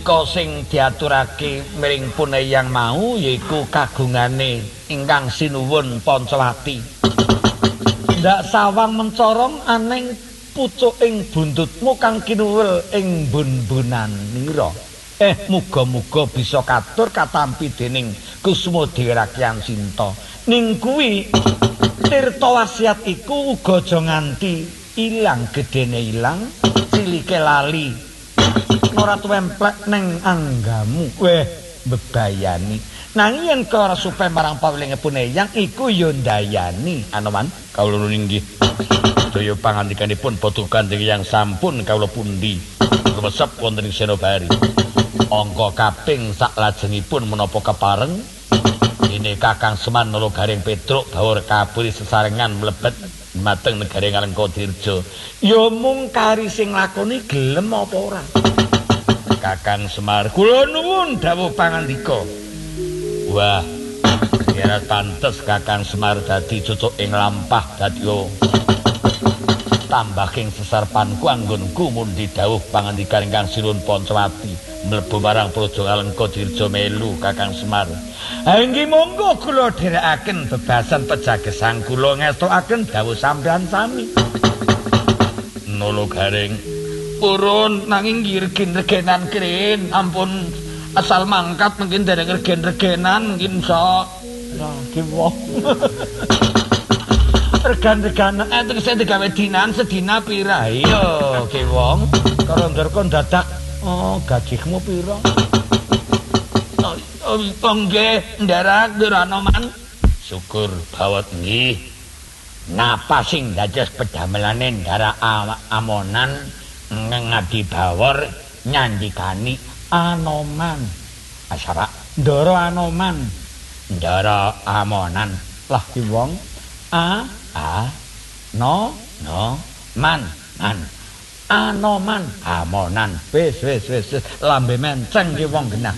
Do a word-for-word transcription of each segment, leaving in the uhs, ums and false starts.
Mendika sing diaturake miring Puneyang mau yaiku kagungane ingkang sinuwun Pancawati. Ndak sawang mencorong aneng pucuking buntutmu kang kinuwul ing bun-bunan nira. Eh muga-muga bisa katur katampi dening Kusuma Dewi Rakyan Sinta. Ning kuwi tirta wasiat iku uga aja nganti ilang, gedene ilang, cilike lali. Ora tuwemplek ning anggamu. Weh, bebayani. Nanging yen karo supe marang pawelinge Puneyang iku ya ndayani. Anoman kawula ninggih. Daya pangandikanipun Batu Gandeng yang sampun kawula pundi lumesep wonten ing Senobari. Angka kaping saklajengipun menapa kepareng dene Kakang Semar Nalogaring Petruk bawur kaburi sesarengan mlebet mateng negari Ngalengkadirja. Ya mung kari sing lakoni gelem apa ora. Kakang Semar, kula nuwun dawuh pangandika. Wah, kira pantes Kakang Semar dadi cucuk ing lampah dadi tambah king sesarpanku anggonku mundi dawuh pangandikan ingkang sinuwun Pancawati mlebu marang Praja Ngalengkadirja melu Kakang Semar. Ha inggih monggo kula dherekaken bebasan pejagesang kula ngestokaken dawuh sampeyan sami. Nalogaring purun nanging regen-regenan krin ampun asal mangkat mungkin dereng regen-regenan mungkin sok ya ki wong regan-reganan eh tegese digawe dinan sedina pira iya ki wong karo ndur kon dadak oh gajihmu pira oh nggih ndarak Duranoman syukur bawat nggih napa sing dados pedamelane ndara amonan ngadi bawor nyandikani Anoman asara ndara Anoman ndara amonan lah ki wong a a no no man man Anoman amonan wis wis wis lambe menceng ki wong genah.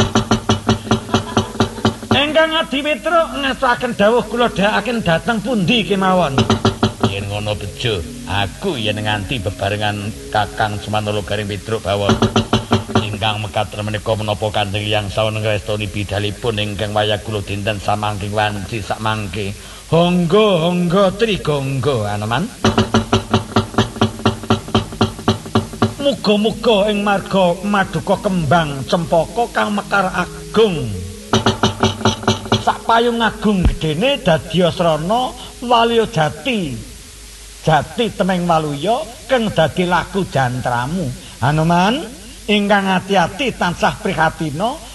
Engkang Adi Petruk ngastakaken dawuh kula dhekaken dhateng pundi kemawon. Yen ngono bejo, aku yen nganti bebarengan Kakang Semar Nalogaring Petruk bawon ingkang mekaten menika menapa Kanjeng Hyang sawen ngrestoni bidalipun ingkang wayah kula dinten samangking wanci sakmangke. Honggo honggo trigonggo Anoman. Muga-muga ing marga Maduka Kembang Cempaka kang mekar agung. Sak payung agung gedene dadi asrana Waliya Jati. Jati Temeng Waluya kang dadi laku jantramu. Anoman ingkang ati-ati tansah prihatina